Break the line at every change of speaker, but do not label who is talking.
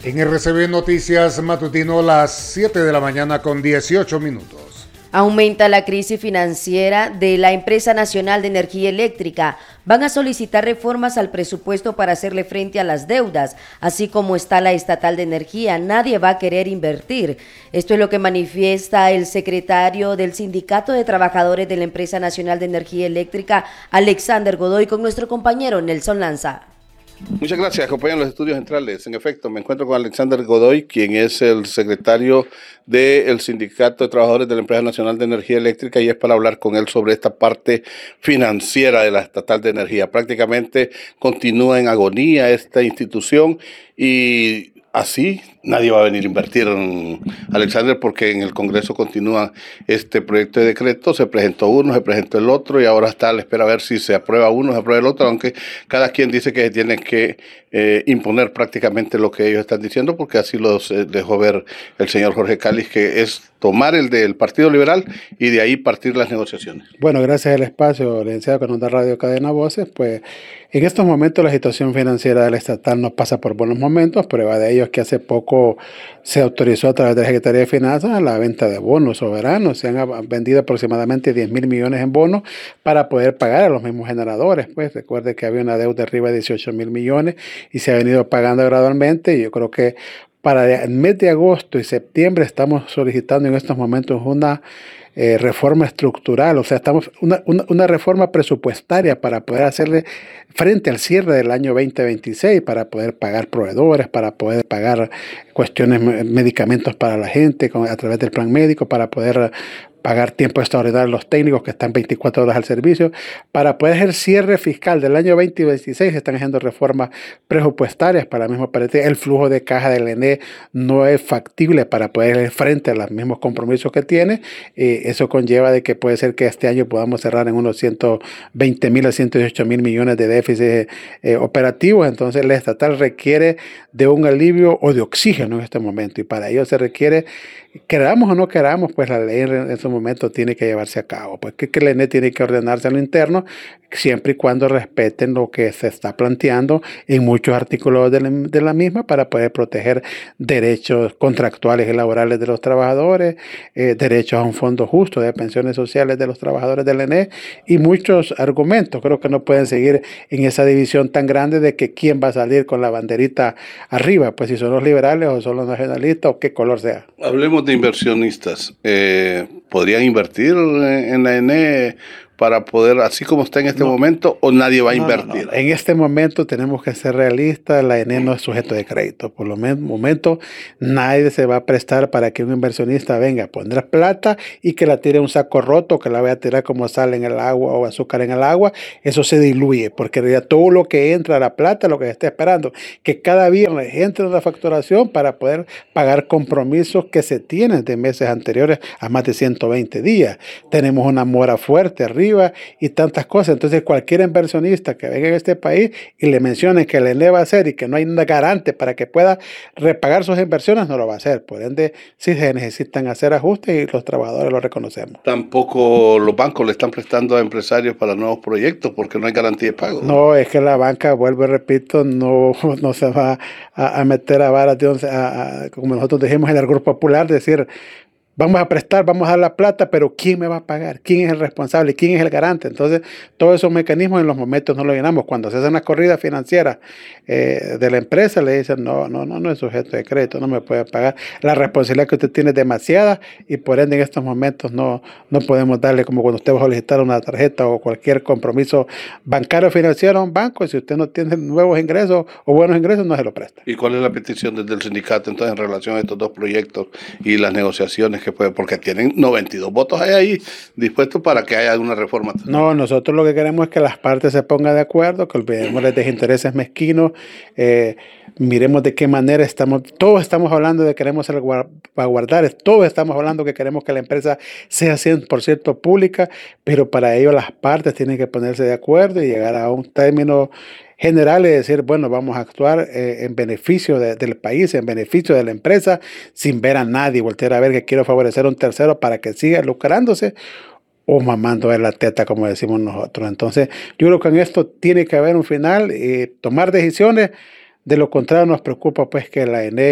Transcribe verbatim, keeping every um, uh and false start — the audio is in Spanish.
En R C B Noticias Matutino, las siete de la mañana con dieciocho minutos.
Aumenta la crisis financiera de la Empresa Nacional de Energía Eléctrica. Van a solicitar reformas al presupuesto para hacerle frente a las deudas. Así como está la Estatal de Energía, nadie va a querer invertir. Esto es lo que manifiesta el secretario del Sindicato de Trabajadores de la Empresa Nacional de Energía Eléctrica, Alexander Godoy, con nuestro compañero Nelson Lanza.
Muchas gracias, compañeros de los estudios centrales. En efecto, me encuentro con Alexander Godoy, quien es el secretario del Sindicato de Trabajadores de la Empresa Nacional de Energía Eléctrica, y es para hablar con él sobre esta parte financiera de la Estatal de Energía. Prácticamente continúa en agonía esta institución y así nadie va a venir a invertir, en Alexander, porque en el Congreso continúa este proyecto de decreto. Se presentó uno, se presentó el otro y ahora está a la espera a ver si se aprueba uno, se aprueba el otro, aunque cada quien dice que se tiene que eh, imponer prácticamente lo que ellos están diciendo, porque así los eh, dejó ver el señor Jorge Cáliz, que es tomar el del Partido Liberal y de ahí partir las negociaciones.
Bueno, gracias al espacio, licenciado, que nos da Radio Cadena Voces, pues en estos momentos la situación financiera del estatal no pasa por buenos momentos. Prueba de ello es que hace poco se autorizó a través de la Secretaría de Finanzas la venta de bonos soberanos. Se han vendido aproximadamente diez mil millones en bonos para poder pagar a los mismos generadores. Pues recuerde que había una deuda arriba de dieciocho mil millones y se ha venido pagando gradualmente. Y yo creo que para el mes de agosto y septiembre estamos solicitando en estos momentos una eh, reforma estructural, o sea, estamos una, una, una reforma presupuestaria para poder hacerle frente al cierre del año veinte veintiséis, para poder pagar proveedores, para poder pagar cuestiones, medicamentos para la gente a través del plan médico, para poder pagar tiempo extraordinario a los técnicos que están veinticuatro horas al servicio. Para poder hacer cierre fiscal del año veinte veintiséis se están haciendo reformas presupuestarias para la misma pared. El flujo de caja del E N E no es factible para poder hacer frente a los mismos compromisos que tiene. Eh, eso conlleva de que puede ser que este año podamos cerrar en unos ciento veinte mil a ciento dieciocho mil millones de déficit eh, operativos. Entonces la estatal requiere de un alivio o de oxígeno en este momento, y para ello se requiere, queramos o no queramos, pues la ley en ese momento tiene que llevarse a cabo. Pues que, que el E N E tiene que ordenarse a lo interno, siempre y cuando respeten lo que se está planteando en muchos artículos de la, de la misma, para poder proteger derechos contractuales y laborales de los trabajadores, eh, derechos a un fondo justo de pensiones sociales de los trabajadores del E N E y muchos argumentos. Creo que no pueden seguir en esa división tan grande de que quién va a salir con la banderita arriba, pues si son los liberales o son los nacionalistas o qué color sea.
Hablemos de inversionistas. Eh, ¿Podrían invertir en la E N E para poder, así como está en este no, momento, o nadie va a no, invertir?
No, no. En este momento tenemos que ser realistas. La E N E no es sujeto de crédito. Por lo momento nadie se va a prestar para que un inversionista venga a poner plata y que la tire en un saco roto, que la vaya a tirar como sal en el agua o azúcar en el agua. Eso se diluye, porque en realidad todo lo que entra a la plata, lo que se está esperando, que cada viernes entre en la facturación para poder pagar compromisos que se tienen de meses anteriores a más de ciento veinte días. Tenemos una mora fuerte arriba y tantas cosas. Entonces cualquier inversionista que venga a este país y le mencione que el E N E va a hacer y que no hay nada garante para que pueda repagar sus inversiones, no lo va a hacer. Por ende, sí se necesitan hacer ajustes y los trabajadores lo reconocemos.
Tampoco los bancos le están prestando a empresarios para nuevos proyectos porque no hay garantía de pago.
No, es que la banca, vuelvo y repito, no, no se va a, a meter a varas de once, a, a, como nosotros dijimos en el Grupo Popular, decir, vamos a prestar, vamos a dar la plata, pero ¿quién me va a pagar? ¿Quién es el responsable? ¿Quién es el garante? Entonces, todos esos mecanismos en los momentos no los llenamos. Cuando se hacen las corridas financieras eh, de la empresa, le dicen, no, no, no, no es sujeto de crédito, no me puede pagar. La responsabilidad que usted tiene es demasiada y por ende en estos momentos no, no podemos darle, como cuando usted va a solicitar una tarjeta o cualquier compromiso bancario o financiero a un banco, y si usted no tiene nuevos ingresos o buenos ingresos, no se lo presta.
¿Y cuál es la petición desde el sindicato entonces en relación a estos dos proyectos y las negociaciones que puede, porque tienen noventa y dos votos ahí dispuestos para que haya alguna reforma?
No, nosotros lo que queremos es que las partes se pongan de acuerdo, que olvidemos los desintereses mezquinos, eh, miremos de qué manera estamos, todos estamos hablando de que queremos salvaguardar, todos estamos hablando que queremos que la empresa sea cien por ciento pública, pero para ello las partes tienen que ponerse de acuerdo y llegar a un término general, es decir, bueno, vamos a actuar eh, en beneficio de, del país, en beneficio de la empresa, sin ver a nadie, voltear a ver que quiero favorecer a un tercero para que siga lucrándose o mamando a la teta, como decimos nosotros. Entonces, yo creo que en esto tiene que haber un final y tomar decisiones. De lo contrario, nos preocupa pues que la E N E